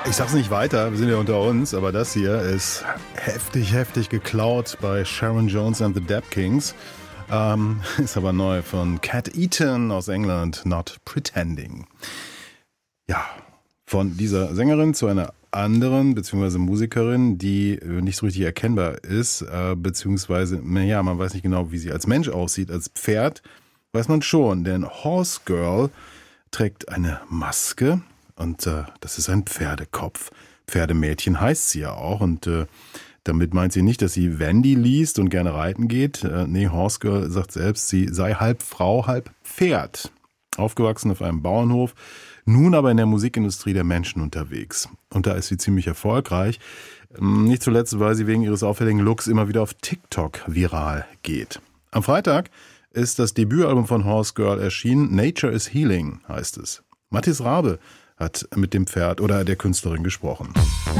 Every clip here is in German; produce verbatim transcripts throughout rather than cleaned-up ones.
Ich sag's nicht weiter, wir sind ja unter uns, aber das hier ist heftig, heftig geklaut bei Sharon Jones and the Dap Kings. Ähm, ist aber neu von Cat Eaton aus England, Not Pretending. Ja, von dieser Sängerin zu einer anderen, beziehungsweise Musikerin, die nicht so richtig erkennbar ist, äh, beziehungsweise, naja, man weiß nicht genau, wie sie als Mensch aussieht. Als Pferd weiß man schon, denn Horse Girl trägt eine Maske. Und äh, das ist ein Pferdekopf. Pferdemädchen heißt sie ja auch. Und äh, damit meint sie nicht, dass sie Wendy liest und gerne reiten geht. Äh, nee, Horse Girl sagt selbst, sie sei halb Frau, halb Pferd. Aufgewachsen auf einem Bauernhof, nun aber in der Musikindustrie der Menschen unterwegs. Und da ist sie ziemlich erfolgreich. Nicht zuletzt, weil sie wegen ihres auffälligen Looks immer wieder auf TikTok viral geht. Am Freitag ist das Debütalbum von Horse Girl erschienen. Nature is Healing heißt es. Mathis Rabe hat mit dem Pferd oder der Künstlerin gesprochen.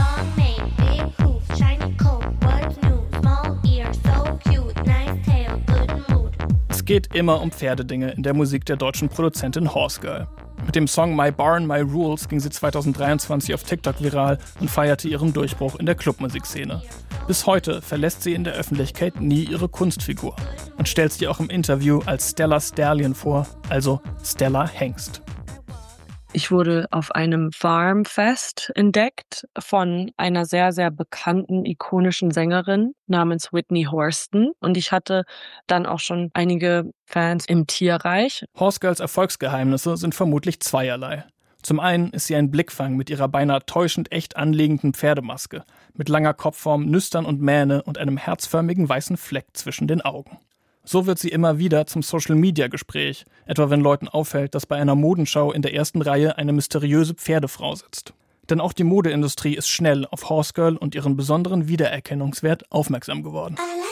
Es geht immer um Pferdedinge in der Musik der deutschen Produzentin Horse Girl. Mit dem Song My Barn, My Rules ging sie zweitausenddreiundzwanzig auf TikTok viral und feierte ihren Durchbruch in der Clubmusikszene. Bis heute verlässt sie in der Öffentlichkeit nie ihre Kunstfigur und stellt sie auch im Interview als Stella Stallion vor, also Stella Hengst. Ich wurde auf einem Farmfest entdeckt von einer sehr, sehr bekannten, ikonischen Sängerin namens Whitney Houston. Und ich hatte dann auch schon einige Fans im Tierreich. Horse Girls Erfolgsgeheimnisse sind vermutlich zweierlei. Zum einen ist sie ein Blickfang mit ihrer beinahe täuschend echt anliegenden Pferdemaske, mit langer Kopfform, Nüstern und Mähne und einem herzförmigen weißen Fleck zwischen den Augen. So wird sie immer wieder zum Social-Media-Gespräch, etwa wenn Leuten auffällt, dass bei einer Modenschau in der ersten Reihe eine mysteriöse Pferdefrau sitzt. Denn auch die Modeindustrie ist schnell auf Horse Girl und ihren besonderen Wiedererkennungswert aufmerksam geworden.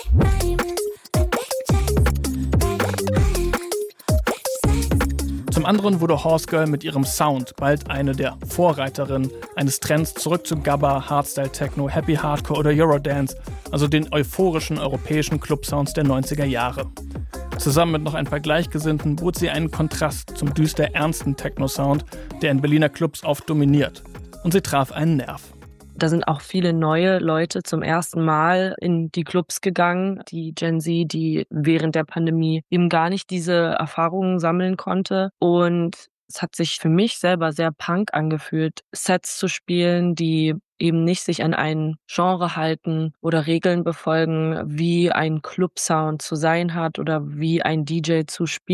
Zum anderen wurde Horse Girl mit ihrem Sound bald eine der Vorreiterinnen eines Trends zurück zu Gabba, Hardstyle Techno, Happy Hardcore oder Eurodance, also den euphorischen europäischen Clubsounds der neunziger Jahre. Zusammen mit noch ein paar Gleichgesinnten bot sie einen Kontrast zum düster ernsten Techno-Sound, der in Berliner Clubs oft dominiert. Und sie traf einen Nerv. Da sind auch viele neue Leute zum ersten Mal in die Clubs gegangen, die Gen Z, die während der Pandemie eben gar nicht diese Erfahrungen sammeln konnte. Und es hat sich für mich selber sehr punk angefühlt, Sets zu spielen, die eben nicht sich an ein Genre halten oder Regeln befolgen, wie ein Clubsound zu sein hat oder wie ein D J zu spielen.